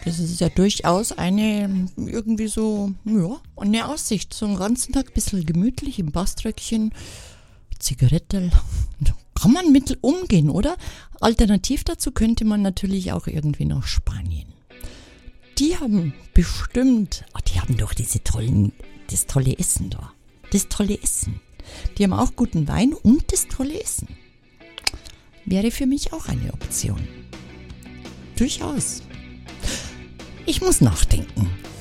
Das ist ja durchaus eine, irgendwie so, ja, eine Aussicht. So einen ganzen Tag ein bisschen gemütlich im Baströckchen, Zigarette. Da kann man mit umgehen, oder? Alternativ dazu könnte man natürlich auch irgendwie nach Spanien. Die haben bestimmt, die haben doch das tolle Essen da. Das tolle Essen. Die haben auch guten Wein und das tolle Essen. Wäre für mich auch eine Option. Durchaus. Ich muss nachdenken.